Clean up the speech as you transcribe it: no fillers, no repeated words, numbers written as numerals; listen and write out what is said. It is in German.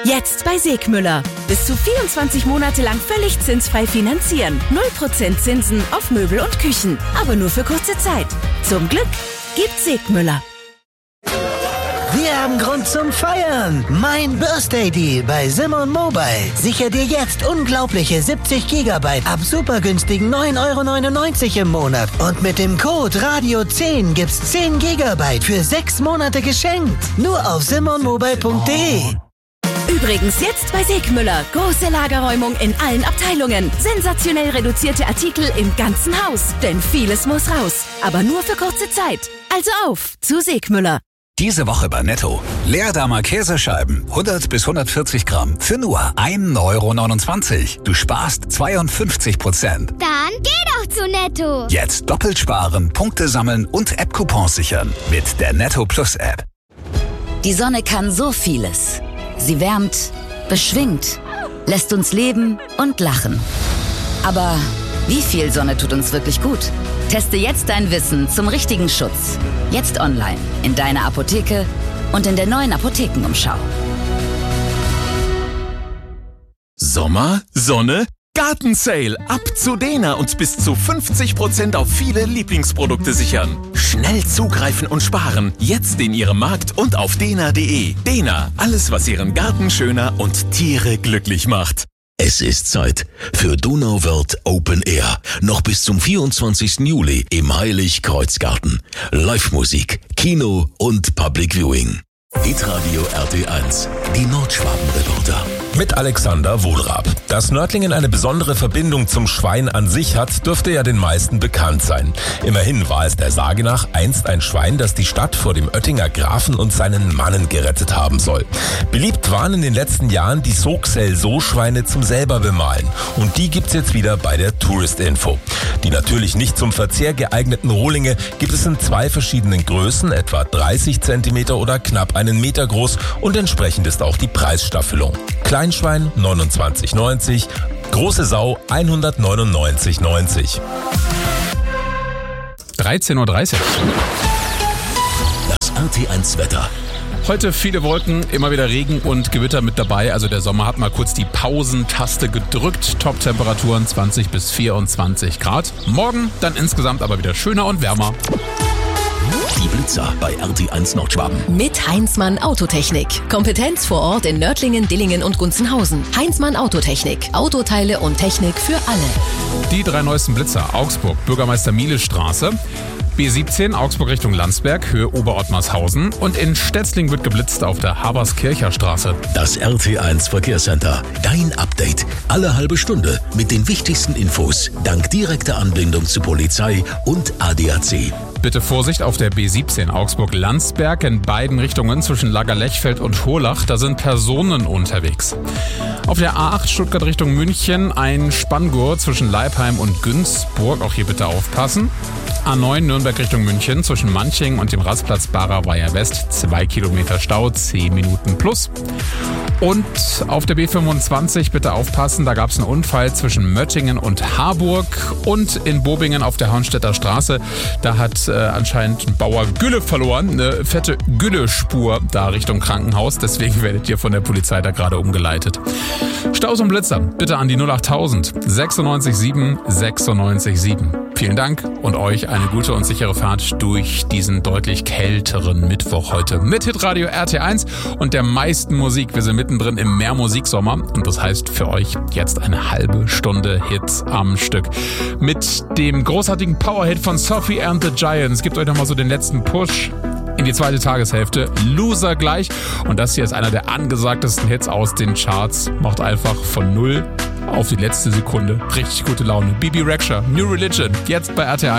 Jetzt bei Segmüller. Bis zu 24 Monate lang völlig zinsfrei finanzieren. 0% Zinsen auf Möbel und Küchen. Aber nur für kurze Zeit. Zum Glück gibt's Segmüller. Wir haben Grund zum Feiern. Mein Birthday Deal bei Simon Mobile. Sicher dir jetzt unglaubliche 70 GB ab super günstigen 9,99 € im Monat. Und mit dem Code Radio10 gibt's 10 GB für 6 Monate geschenkt. Nur auf simonmobile.de. Übrigens jetzt bei Segmüller. Große Lagerräumung in allen Abteilungen. Sensationell reduzierte Artikel im ganzen Haus. Denn vieles muss raus. Aber nur für kurze Zeit. Also auf zu Segmüller. Diese Woche bei Netto. Leerdammer Käsescheiben, 100 bis 140 Gramm, für nur 1,29 €. Du sparst 52%. Dann geh doch zu Netto. Jetzt doppelt sparen, Punkte sammeln und App-Coupons sichern mit der Netto Plus App. Die Sonne kann so vieles. Sie wärmt, beschwingt, lässt uns leben und lachen. Aber wie viel Sonne tut uns wirklich gut? Teste jetzt dein Wissen zum richtigen Schutz. Jetzt online, in deiner Apotheke und in der neuen Apothekenumschau. Sommer, Sonne, Gartensale. Ab zu Dena und bis zu 50% auf viele Lieblingsprodukte sichern. Schnell zugreifen und sparen. Jetzt in Ihrem Markt und auf dena.de. Dena, alles was Ihren Garten schöner und Tiere glücklich macht. Es ist Zeit für Donauwörth Open Air. Noch bis zum 24. Juli im Heilig-Kreuz-Garten. Live-Musik, Kino und Public Viewing. Hitradio RT1, die Nordschwaben-Reporter. Mit Alexander Wohlrab. Dass Nördlingen eine besondere Verbindung zum Schwein an sich hat, dürfte ja den meisten bekannt sein. Immerhin war es der Sage nach einst ein Schwein, das die Stadt vor dem Oettinger Grafen und seinen Mannen gerettet haben soll. Beliebt waren in den letzten Jahren die Sogsel-So-Schweine zum selber bemalen. Und die gibt's jetzt wieder bei der Tourist-Info. Die natürlich nicht zum Verzehr geeigneten Rohlinge gibt es in 2 verschiedenen Größen, etwa 30 cm oder knapp 1 Meter groß, und entsprechend ist auch die Preisstaffelung. Kleinschwein 29,90, große Sau 199,90. 13:30 Uhr. Das RT1 Wetter. Heute viele Wolken, immer wieder Regen und Gewitter mit dabei. Also der Sommer hat mal kurz die Pausentaste gedrückt. Top-Temperaturen 20 bis 24 Grad. Morgen dann insgesamt aber wieder schöner und wärmer. Die Blitzer bei RT1 Nordschwaben. Mit Heinzmann Autotechnik. Kompetenz vor Ort in Nördlingen, Dillingen und Gunzenhausen. Heinzmann Autotechnik. Autoteile und Technik für alle. Die 3 neuesten Blitzer. Augsburg, Bürgermeister Miele Straße. B17 Augsburg Richtung Landsberg, Höhe Oberottmarshausen. Und in Stetzling wird geblitzt auf der Haberskircher Straße. Das RT1 Verkehrscenter. Dein Update. Alle halbe Stunde mit den wichtigsten Infos. Dank direkter Anbindung zu Polizei und ADAC. Bitte Vorsicht auf der B17 Augsburg-Landsberg in beiden Richtungen zwischen Lagerlechfeld und Hurlach. Da sind Personen unterwegs. Auf der A8 Stuttgart Richtung München ein Spanngurt zwischen Leipheim und Günzburg. Auch hier bitte aufpassen. A9 Nürnberg Richtung München zwischen Manching und dem Rastplatz Barer Weiher West 2 Kilometer Stau, 10 Minuten plus. Und auf der B25 bitte aufpassen, da gab es einen Unfall zwischen Möttingen und Harburg und in Bobingen auf der Hornstädter Straße. Da hat anscheinend ein Bauer Gülle verloren, eine fette Güllespur da Richtung Krankenhaus. Deswegen werdet ihr von der Polizei da gerade umgeleitet. Staus und Blitzer bitte an die 08000 967 967. Vielen Dank und euch eine gute und sichere Fahrt durch diesen deutlich kälteren Mittwoch heute mit Hitradio RT1 und der meisten Musik. Wir sind mittendrin im Mehrmusiksommer und das heißt für euch jetzt eine halbe Stunde Hits am Stück. Mit dem großartigen Powerhit von Sophie and the Giants gibt euch nochmal so den letzten Push in die zweite Tageshälfte. Loser gleich. Und das hier ist einer der angesagtesten Hits aus den Charts. Macht einfach von 0 auf die letzte Sekunde richtig gute Laune. Bibi Rexha, New Religion, jetzt bei RT1.